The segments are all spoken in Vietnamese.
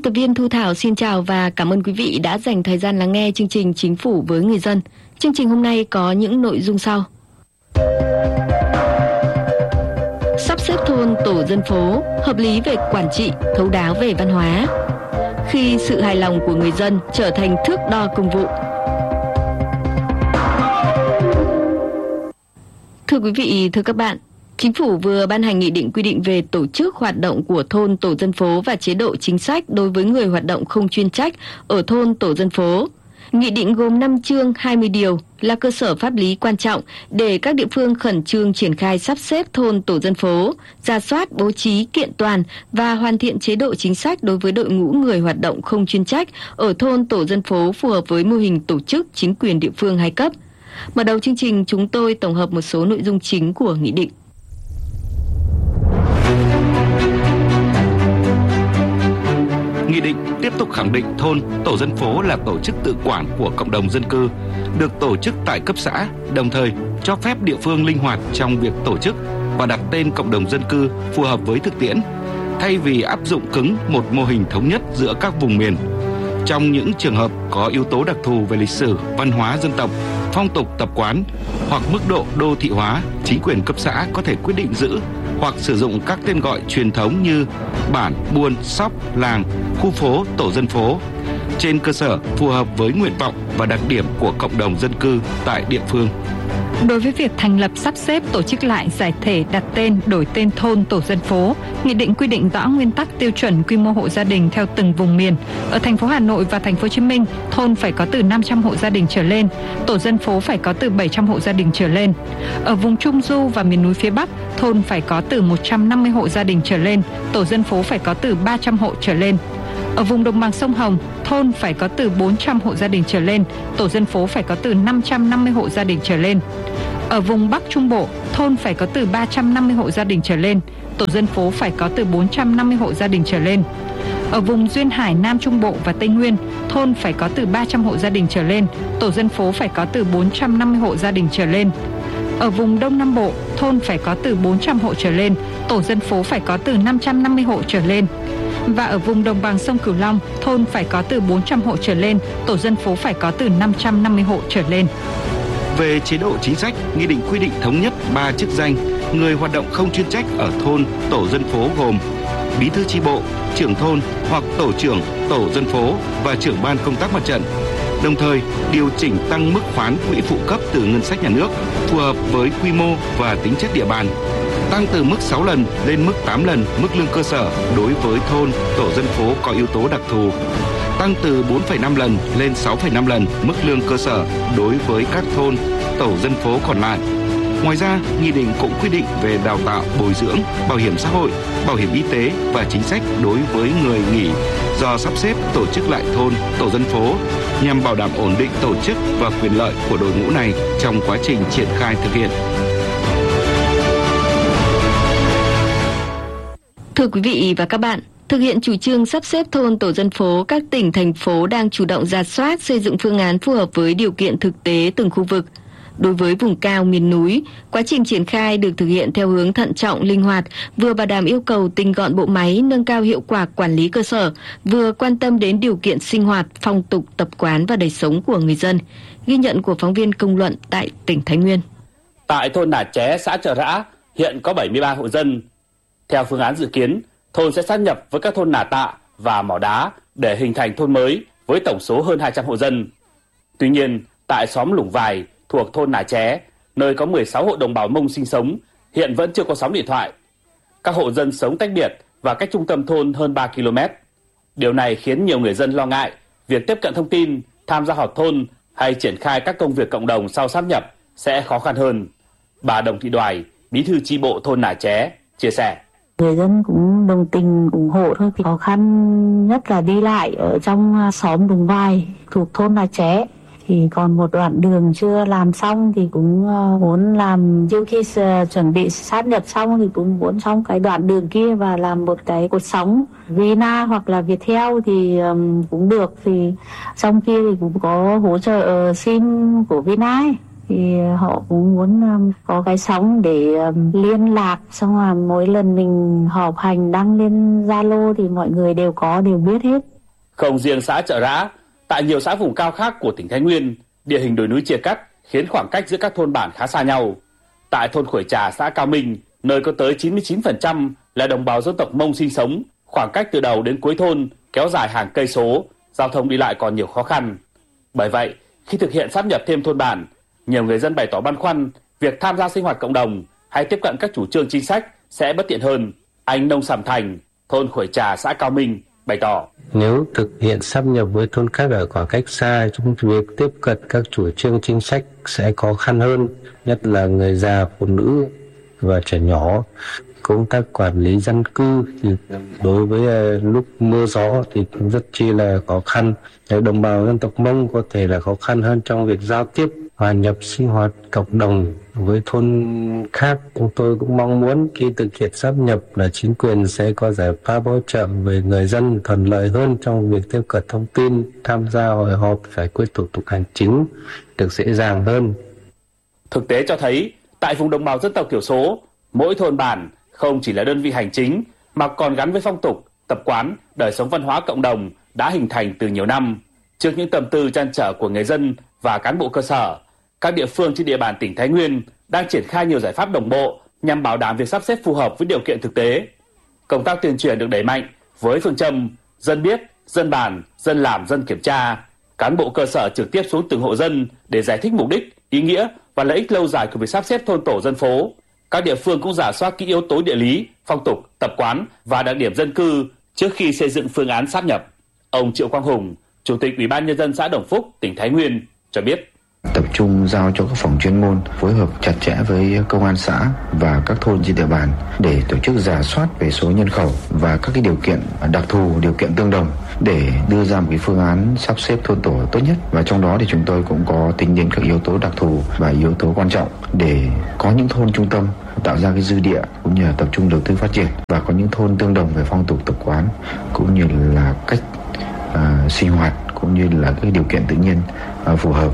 tập viên Thu Thảo xin chào và cảm ơn quý vị đã dành thời gian lắng nghe chương trình Chính phủ với người dân. Chương trình hôm nay có những nội dung sau. Sắp xếp thôn tổ dân phố, hợp lý về quản trị, thấu đáo về văn hóa. Khi sự hài lòng của người dân trở thành thước đo công vụ. Thưa quý vị, thưa các bạn, Chính phủ vừa ban hành nghị định quy định về tổ chức hoạt động của thôn tổ dân phố và chế độ chính sách đối với người hoạt động không chuyên trách ở thôn tổ dân phố. Nghị định gồm 5 chương 20 điều là cơ sở pháp lý quan trọng để các địa phương khẩn trương triển khai sắp xếp thôn tổ dân phố, rà soát bố trí kiện toàn và hoàn thiện chế độ chính sách đối với đội ngũ người hoạt động không chuyên trách ở thôn tổ dân phố phù hợp với mô hình tổ chức chính quyền địa phương hai cấp. Mở đầu chương trình, chúng tôi tổng hợp một số nội dung chính của nghị định. Nghị định tiếp tục khẳng định thôn, tổ dân phố là tổ chức tự quản của cộng đồng dân cư, được tổ chức tại cấp xã, đồng thời cho phép địa phương linh hoạt trong việc tổ chức và đặt tên cộng đồng dân cư phù hợp với thực tiễn, thay vì áp dụng cứng một mô hình thống nhất giữa các vùng miền. Trong những trường hợp có yếu tố đặc thù về lịch sử, văn hóa dân tộc, phong tục tập quán hoặc mức độ đô thị hóa, chính quyền cấp xã có thể quyết định giữ hoặc sử dụng các tên gọi truyền thống như bản, buôn, xóc, làng, khu phố, tổ dân phố, trên cơ sở phù hợp với nguyện vọng và đặc điểm của cộng đồng dân cư tại địa phương. Đối với việc thành lập, sắp xếp, tổ chức lại, giải thể, đặt tên, đổi tên thôn, tổ dân phố, Nghị định quy định rõ nguyên tắc tiêu chuẩn quy mô hộ gia đình theo từng vùng miền. Ở thành phố Hà Nội và thành phố Hồ Chí Minh, thôn phải có từ 500 hộ gia đình trở lên, tổ dân phố phải có từ 700 hộ gia đình trở lên. Ở vùng Trung Du và miền núi phía Bắc, thôn phải có từ 150 hộ gia đình trở lên, tổ dân phố phải có từ 300 hộ trở lên. Ở vùng đồng bằng sông Hồng, thôn phải có từ 400 hộ gia đình trở lên, tổ dân phố phải có từ 550 hộ gia đình trở lên. Ở vùng Bắc Trung Bộ, thôn phải có từ 350 hộ gia đình trở lên, tổ dân phố phải có từ 450 hộ gia đình trở lên. Ở vùng Duyên Hải Nam Trung Bộ và Tây Nguyên, thôn phải có từ 300 hộ gia đình trở lên, tổ dân phố phải có từ 450 hộ gia đình trở lên. Ở vùng Đông Nam Bộ, thôn phải có từ 400 hộ trở lên, tổ dân phố phải có từ 550 hộ trở lên. Và ở vùng đồng bằng sông Cửu Long, thôn phải có từ 400 hộ trở lên, tổ dân phố phải có từ 550 hộ trở lên. Về chế độ chính sách, Nghị định quy định thống nhất 3 chức danh người hoạt động không chuyên trách ở thôn, tổ dân phố gồm bí thư chi bộ, trưởng thôn hoặc tổ trưởng tổ dân phố và trưởng ban công tác mặt trận. Đồng thời, điều chỉnh tăng mức khoán quỹ phụ cấp từ ngân sách nhà nước phù hợp với quy mô và tính chất địa bàn. Tăng từ mức 6 lần lên mức 8 lần mức lương cơ sở đối với thôn, tổ dân phố có yếu tố đặc thù. Tăng từ 4,5 lần lên 6,5 lần mức lương cơ sở đối với các thôn, tổ dân phố còn lại. Ngoài ra, Nghị định cũng quy định về đào tạo, bồi dưỡng, bảo hiểm xã hội, bảo hiểm y tế và chính sách đối với người nghỉ do sắp xếp tổ chức lại thôn, tổ dân phố nhằm bảo đảm ổn định tổ chức và quyền lợi của đội ngũ này trong quá trình triển khai thực hiện. Thưa quý vị và các bạn, thực hiện chủ trương sắp xếp thôn tổ dân phố, các tỉnh, thành phố đang chủ động rà soát, xây dựng phương án phù hợp với điều kiện thực tế từng khu vực. Đối với vùng cao, miền núi, quá trình triển khai được thực hiện theo hướng thận trọng, linh hoạt, vừa bảo đảm yêu cầu tinh gọn bộ máy, nâng cao hiệu quả quản lý cơ sở, vừa quan tâm đến điều kiện sinh hoạt, phong tục, tập quán và đời sống của người dân. Ghi nhận của phóng viên Công luận tại tỉnh Thái Nguyên. Tại thôn Nà Ché, xã Chợ Rã, hiện có 73 hộ dân. Theo phương án dự kiến, thôn sẽ sáp nhập với các thôn Nà Tạ và Mỏ Đá để hình thành thôn mới với tổng số hơn 200 hộ dân. Tuy nhiên, tại xóm Lũng Vài thuộc thôn Nà Ché, nơi có 16 hộ đồng bào Mông sinh sống, hiện vẫn chưa có sóng điện thoại. Các hộ dân sống tách biệt và cách trung tâm thôn hơn 3 km. Điều này khiến nhiều người dân lo ngại việc tiếp cận thông tin, tham gia họp thôn hay triển khai các công việc cộng đồng sau sáp nhập sẽ khó khăn hơn. Bà Đồng Thị Đoài, bí thư chi bộ thôn Nà Ché, chia sẻ. Người dân cũng đồng tình ủng hộ thôi. Khó khăn nhất là đi lại ở trong xóm Lũng Vài thuộc thôn Nà Ché. Thì còn một đoạn đường chưa làm xong thì cũng muốn làm, trước khi chuẩn bị sát nhập xong thì cũng muốn xong cái đoạn đường kia và làm một cái cột sóng Vina hoặc là Viettel thì cũng được. Thì trong kia thì cũng có hỗ trợ SIM của Vina ấy. Thì họ cũng muốn có cái sóng để liên lạc, xong rồi mỗi lần mình họp hành đăng lên Zalo thì mọi người đều biết hết. Không riêng xã Chợ Rã, tại nhiều xã vùng cao khác của tỉnh Thái Nguyên, địa hình đồi núi chia cắt khiến khoảng cách giữa các thôn bản khá xa nhau. Tại thôn Khuổi Trà, xã Cao Minh, nơi có tới 99% là đồng bào dân tộc Mông sinh sống, khoảng cách từ đầu đến cuối thôn kéo dài hàng cây số, giao thông đi lại còn nhiều khó khăn. Bởi vậy, khi thực hiện sáp nhập thêm thôn bản, nhiều người dân bày tỏ băn khoăn việc tham gia sinh hoạt cộng đồng hay tiếp cận các chủ trương chính sách sẽ bất tiện hơn. Anh Nông Sầm Thành, thôn Khuổi Trà, xã Cao Minh bày tỏ: nếu thực hiện sáp nhập với thôn khác ở khoảng cách xa, việc tiếp cận các chủ trương chính sách sẽ khó khăn hơn, nhất là người già, phụ nữ và trẻ nhỏ. Công tác quản lý dân cư thì đối với lúc mưa gió thì cũng rất chi là khó khăn. Đồng bào dân tộc Mông có thể là khó khăn hơn trong việc giao tiếp, hòa nhập sinh hoạt cộng đồng với thôn khác. Chúng tôi cũng mong muốn khi thực hiện sáp nhập là chính quyền sẽ có giải pháp hỗ trợ về người dân thuận lợi hơn trong việc tiếp cận thông tin, tham gia hội họp, giải quyết thủ tục hành chính được dễ dàng hơn. Thực tế cho thấy, tại vùng đồng bào dân tộc thiểu số, mỗi thôn bản không chỉ là đơn vị hành chính mà còn gắn với phong tục, tập quán, đời sống văn hóa cộng đồng đã hình thành từ nhiều năm. Trước những tâm tư trăn trở của người dân và cán bộ cơ sở, các địa phương trên địa bàn tỉnh Thái Nguyên đang triển khai nhiều giải pháp đồng bộ nhằm bảo đảm việc sắp xếp phù hợp với điều kiện thực tế. Công tác tuyên truyền được đẩy mạnh với phương châm dân biết, dân bàn, dân làm, dân kiểm tra. Cán bộ cơ sở trực tiếp xuống từng hộ dân để giải thích mục đích, ý nghĩa và lợi ích lâu dài của việc sắp xếp thôn tổ dân phố. Các địa phương cũng rà soát kỹ yếu tố địa lý, phong tục, tập quán và đặc điểm dân cư trước khi xây dựng phương án sáp nhập. Ông Triệu Quang Hùng, Chủ tịch Ủy ban Nhân dân xã Đồng Phúc, tỉnh Thái Nguyên cho biết: tập trung giao cho các phòng chuyên môn phối hợp chặt chẽ với công an xã và các thôn trên địa bàn để tổ chức rà soát về số nhân khẩu và các cái điều kiện đặc thù, điều kiện tương đồng để đưa ra một cái phương án sắp xếp thôn tổ tốt nhất. Và trong đó thì chúng tôi cũng có tính đến các yếu tố đặc thù và yếu tố quan trọng để có những thôn trung tâm tạo ra cái dư địa cũng như là tập trung đầu tư phát triển, và có những thôn tương đồng về phong tục tập quán cũng như là cách sinh hoạt cũng như là cái điều kiện tự nhiên phù hợp.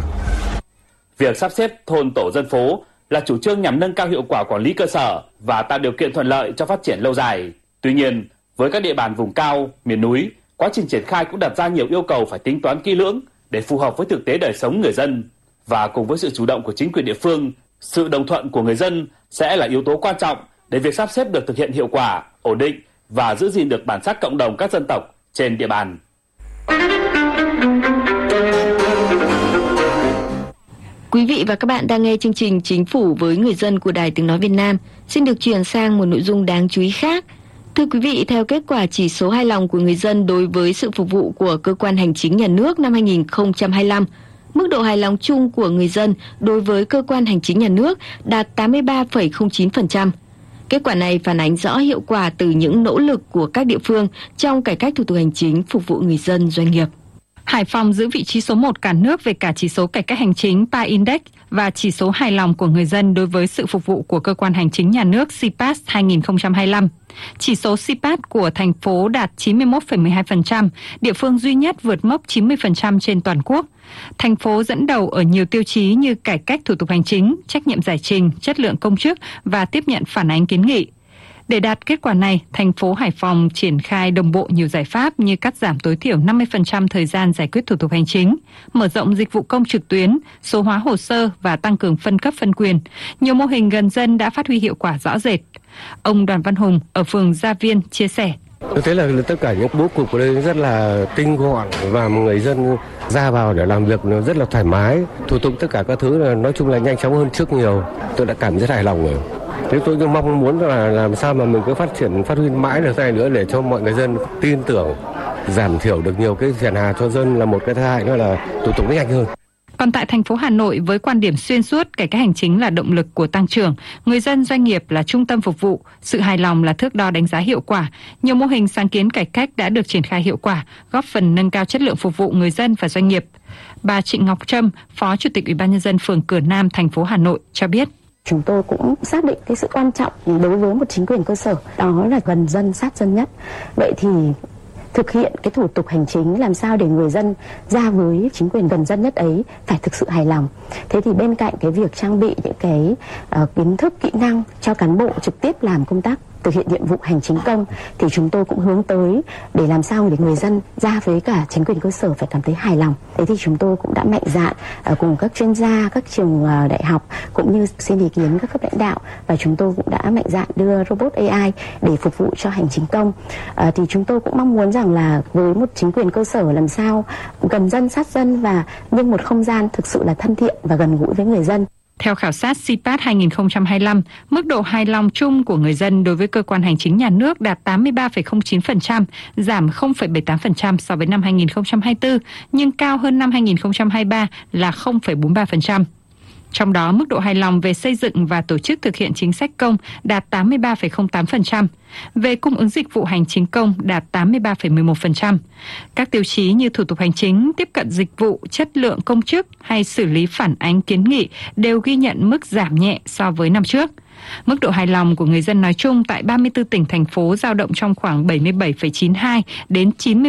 Việc sắp xếp thôn tổ dân phố là chủ trương nhằm nâng cao hiệu quả quản lý cơ sở và tạo điều kiện thuận lợi cho phát triển lâu dài. Tuy nhiên, với các địa bàn vùng cao, miền núi, quá trình triển khai cũng đặt ra nhiều yêu cầu phải tính toán kỹ lưỡng để phù hợp với thực tế đời sống người dân. Và cùng với sự chủ động của chính quyền địa phương, sự đồng thuận của người dân sẽ là yếu tố quan trọng để việc sắp xếp được thực hiện hiệu quả, ổn định và giữ gìn được bản sắc cộng đồng các dân tộc trên địa bàn. Quý vị và các bạn đang nghe chương trình Chính phủ với người dân của Đài Tiếng nói Việt Nam. Xin được chuyển sang một nội dung đáng chú ý khác. Thưa quý vị, theo kết quả chỉ số hài lòng của người dân đối với sự phục vụ của cơ quan hành chính nhà nước năm 2025, mức độ hài lòng chung của người dân đối với cơ quan hành chính nhà nước đạt 83,09%. Kết quả này phản ánh rõ hiệu quả từ những nỗ lực của các địa phương trong cải cách thủ tục hành chính phục vụ người dân, doanh nghiệp. Hải Phòng giữ vị trí số 1 cả nước về cả chỉ số cải cách hành chính PA Index và chỉ số hài lòng của người dân đối với sự phục vụ của cơ quan hành chính nhà nước CPAS 2025. Chỉ số CPAS của thành phố đạt 91,12%, địa phương duy nhất vượt mốc 90% trên toàn quốc. Thành phố dẫn đầu ở nhiều tiêu chí như cải cách thủ tục hành chính, trách nhiệm giải trình, chất lượng công chức và tiếp nhận phản ánh kiến nghị. Để đạt kết quả này, thành phố Hải Phòng triển khai đồng bộ nhiều giải pháp như cắt giảm tối thiểu 50% thời gian giải quyết thủ tục hành chính, mở rộng dịch vụ công trực tuyến, số hóa hồ sơ và tăng cường phân cấp phân quyền. Nhiều mô hình gần dân đã phát huy hiệu quả rõ rệt. Ông Đoàn Văn Hùng ở phường Gia Viên chia sẻ: tôi thấy là tất cả những bố cục ở đây rất là tinh gọn và người dân ra vào để làm việc nó rất là thoải mái. Thủ tục tất cả các thứ là nói chung là nhanh chóng hơn trước nhiều. Tôi đã cảm rất hài lòng rồi. Thế tôi mong muốn là làm sao mà mình cứ phát huy mãi được thế này nữa để cho mọi người dân tin tưởng, giảm thiểu được nhiều cái phiền hà cho dân là một cái, thứ hai nữa là thủ tục nó nhanh hơn. Còn tại thành phố Hà Nội, với quan điểm xuyên suốt cải cách hành chính là động lực của tăng trưởng, người dân doanh nghiệp là trung tâm phục vụ, sự hài lòng là thước đo đánh giá hiệu quả. Nhiều mô hình sáng kiến cải cách đã được triển khai hiệu quả, góp phần nâng cao chất lượng phục vụ người dân và doanh nghiệp. Bà Trịnh Ngọc Trâm, Phó Chủ tịch Ủy ban Nhân dân phường Cửa Nam, thành phố Hà Nội cho biết: chúng tôi cũng xác định cái sự quan trọng đối với một chính quyền cơ sở, đó là gần dân, sát dân nhất. Vậy thì thực hiện cái thủ tục hành chính làm sao để người dân ra với chính quyền gần dân nhất ấy phải thực sự hài lòng. Thế thì bên cạnh cái việc trang bị những cái kiến thức, kỹ năng cho cán bộ trực tiếp làm công tác thực hiện nhiệm vụ hành chính công thì chúng tôi cũng hướng tới để làm sao để người dân ra với cả chính quyền cơ sở phải cảm thấy hài lòng. Thế thì chúng tôi cũng đã mạnh dạn cùng các chuyên gia, các trường đại học cũng như xin ý kiến các cấp lãnh đạo, và chúng tôi cũng đã mạnh dạn đưa robot AI để phục vụ cho hành chính công. Thì chúng tôi cũng mong muốn rằng là với một chính quyền cơ sở làm sao gần dân, sát dân và nhưng một không gian thực sự là thân thiện và gần gũi với người dân. Theo khảo sát CPAT 2025, mức độ hài lòng chung của người dân đối với cơ quan hành chính nhà nước đạt 83,09%, giảm 0,78% so với năm 2024, nhưng cao hơn năm 2023 là 0,43%. Trong đó, mức độ hài lòng về xây dựng và tổ chức thực hiện chính sách công đạt 83,08%, về cung ứng dịch vụ hành chính công đạt 83,11%. Các tiêu chí như thủ tục hành chính, tiếp cận dịch vụ, chất lượng công chức hay xử lý phản ánh kiến nghị đều ghi nhận mức giảm nhẹ so với năm trước. Mức độ hài lòng của người dân nói chung tại 34 tỉnh, thành phố dao động trong khoảng 77,92 đến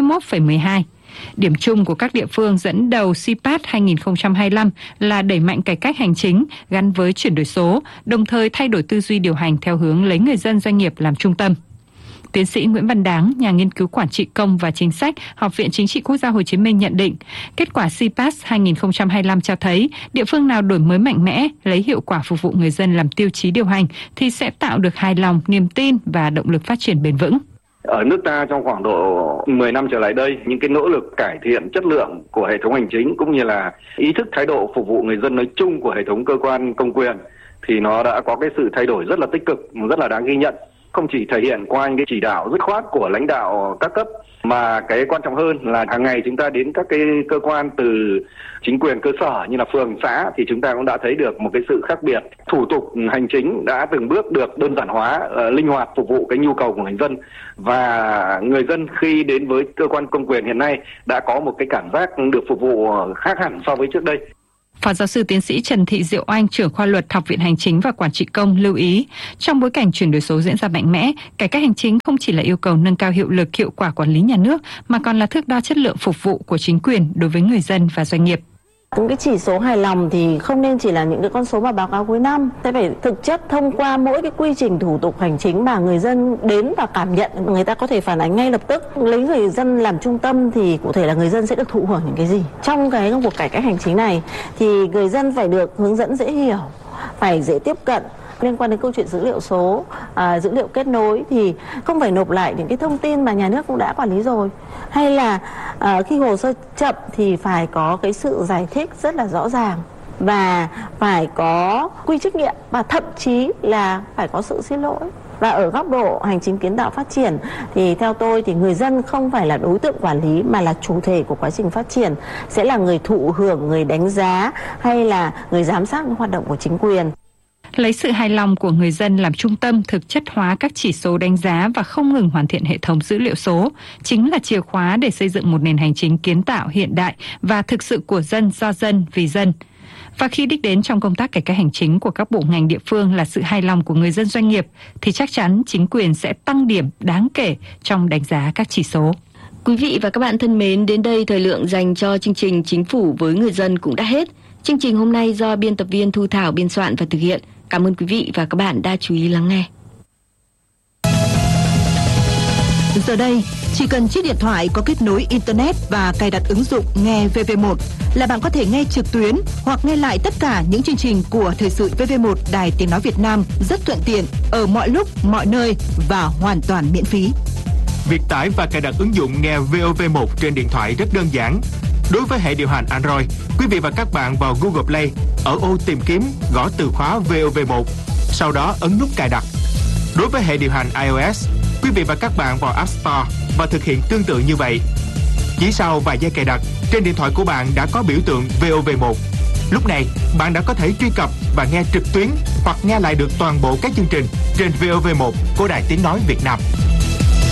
91,12. Điểm chung của các địa phương dẫn đầu CPAT 2025 là đẩy mạnh cải cách hành chính gắn với chuyển đổi số, đồng thời thay đổi tư duy điều hành theo hướng lấy người dân, doanh nghiệp làm trung tâm. Tiến sĩ Nguyễn Văn Đáng, nhà nghiên cứu quản trị công và chính sách, Học viện Chính trị Quốc gia Hồ Chí Minh nhận định, kết quả CPAT 2025 cho thấy địa phương nào đổi mới mạnh mẽ, lấy hiệu quả phục vụ người dân làm tiêu chí điều hành thì sẽ tạo được hài lòng, niềm tin và động lực phát triển bền vững. Ở nước ta trong khoảng độ 10 năm trở lại đây, những cái nỗ lực cải thiện chất lượng của hệ thống hành chính cũng như là ý thức thái độ phục vụ người dân nói chung của hệ thống cơ quan công quyền thì nó đã có cái sự thay đổi rất là tích cực, rất là đáng ghi nhận. Không chỉ thể hiện qua những cái chỉ đạo dứt khoát của lãnh đạo các cấp, mà cái quan trọng hơn là hàng ngày chúng ta đến các cái cơ quan từ chính quyền cơ sở như là phường, xã thì chúng ta cũng đã thấy được một cái sự khác biệt. Thủ tục hành chính đã từng bước được đơn giản hóa, linh hoạt phục vụ cái nhu cầu của người dân, và người dân khi đến với cơ quan công quyền hiện nay đã có một cái cảm giác được phục vụ khác hẳn so với trước đây. Phó giáo sư tiến sĩ Trần Thị Diệu Anh, trưởng khoa luật Học viện Hành chính và Quản trị công lưu ý, trong bối cảnh chuyển đổi số diễn ra mạnh mẽ, cải cách hành chính không chỉ là yêu cầu nâng cao hiệu lực, hiệu quả quản lý nhà nước, mà còn là thước đo chất lượng phục vụ của chính quyền đối với người dân và doanh nghiệp. Những cái chỉ số hài lòng thì không nên chỉ là những cái con số mà báo cáo cuối năm, sẽ phải thực chất thông qua mỗi cái quy trình thủ tục hành chính mà người dân đến và cảm nhận, người ta có thể phản ánh ngay lập tức. Lấy người dân làm trung tâm thì cụ thể là người dân sẽ được thụ hưởng những cái gì. Trong cái cuộc cải cách hành chính này thì người dân phải được hướng dẫn dễ hiểu, phải dễ tiếp cận. Liên quan đến câu chuyện dữ liệu số, dữ liệu kết nối thì không phải nộp lại những cái thông tin mà nhà nước cũng đã quản lý rồi. Hay là khi hồ sơ chậm thì phải có cái sự giải thích rất là rõ ràng và phải có quy trách nhiệm và thậm chí là phải có sự xin lỗi. Và ở góc độ hành chính kiến tạo phát triển thì theo tôi thì người dân không phải là đối tượng quản lý mà là chủ thể của quá trình phát triển, sẽ là người thụ hưởng, người đánh giá hay là người giám sát những hoạt động của chính quyền. Lấy sự hài lòng của người dân làm trung tâm, thực chất hóa các chỉ số đánh giá và không ngừng hoàn thiện hệ thống dữ liệu số chính là chìa khóa để xây dựng một nền hành chính kiến tạo, hiện đại và thực sự của dân, do dân, vì dân. Và khi đích đến trong công tác cải cách hành chính của các bộ ngành địa phương là sự hài lòng của người dân, doanh nghiệp thì chắc chắn chính quyền sẽ tăng điểm đáng kể trong đánh giá các chỉ số. Quý vị và các bạn thân mến, đến đây thời lượng dành cho chương trình Chính phủ với người dân cũng đã hết. Chương trình hôm nay do biên tập viên Thu Thảo biên soạn và thực hiện. Cảm ơn quý vị và các bạn đã chú ý lắng nghe. Giờ đây, chỉ cần chiếc điện thoại có kết nối Internet và cài đặt ứng dụng Nghe VV1 là bạn có thể nghe trực tuyến hoặc nghe lại tất cả những chương trình của Thời sự VV1 Đài Tiếng Nói Việt Nam rất thuận tiện, ở mọi lúc, mọi nơi và hoàn toàn miễn phí. Việc tải và cài đặt ứng dụng Nghe VOV1 trên điện thoại rất đơn giản. Đối với hệ điều hành Android, quý vị và các bạn vào Google Play, ở ô tìm kiếm gõ từ khóa VOV1, sau đó ấn nút cài đặt. Đối với hệ điều hành iOS, quý vị và các bạn vào App Store và thực hiện tương tự như vậy. Chỉ sau vài giây cài đặt, trên điện thoại của bạn đã có biểu tượng VOV1. Lúc này, bạn đã có thể truy cập và nghe trực tuyến hoặc nghe lại được toàn bộ các chương trình trên VOV1 của Đài Tiếng Nói Việt Nam.